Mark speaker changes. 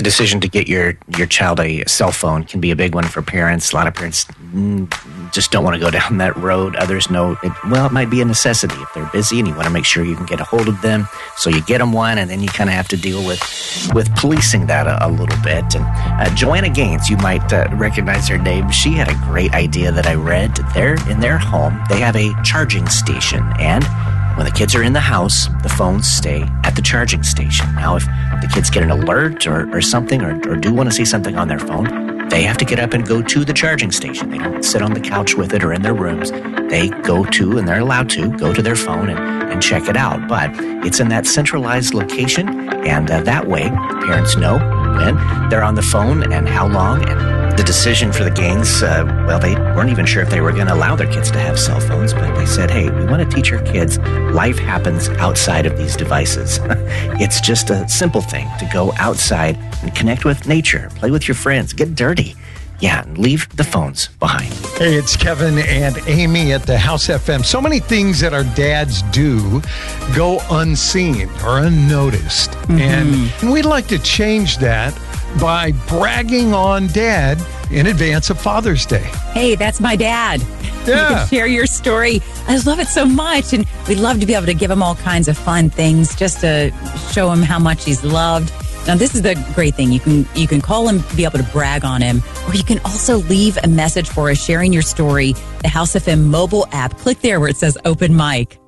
Speaker 1: the decision to get your child a cell phone can be a big one for parents. A lot of parents just don't want to go down that road. Others know it might be a necessity if they're busy and you want to make sure you can get a hold of them. So you get them one, and then you kind of have to deal with policing that a little bit. And Joanna Gaines, you might recognize her name. She had a great idea that I read. There in their home, they have a charging station, and when the kids are in the house, the phones stay at the charging station. Now, if the kids get an alert or something, or do want to see something on their phone, they have to get up and go to the charging station. They don't sit on the couch with it or in their rooms. They go to, and they're allowed to, go to their phone and check it out. But it's in that centralized location, and that way, parents know when they're on the phone and how long. And the decision for the Gaines, they weren't even sure if they were going to allow their kids to have cell phones, but they said, hey, we want to teach our kids life happens outside of these devices. It's just a simple thing to go outside and connect with nature, play with your friends, get dirty. Yeah, and leave the phones behind.
Speaker 2: Hey, it's Kevin and Amy at the House FM. So many things that our dads do go unseen or unnoticed. Mm-hmm. And we'd like to change that by bragging on Dad in advance of Father's Day.
Speaker 3: Hey, that's my dad.
Speaker 2: Yeah.
Speaker 3: You can share your story. I love it so much. And we'd love to be able to give him all kinds of fun things just to show him how much he's loved. Now, this is the great thing. You can call him, be able to brag on him, or you can also leave a message for us sharing your story. The House FM mobile app. Click there where it says Open Mic.